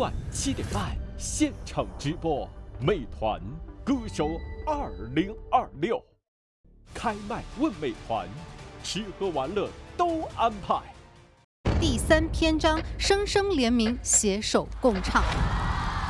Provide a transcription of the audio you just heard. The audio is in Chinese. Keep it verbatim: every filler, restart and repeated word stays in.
晚七点半现场直播，美团歌手二零二六，开麦问美团，吃喝玩乐都安排。 第三篇章，声声联名，携手共唱。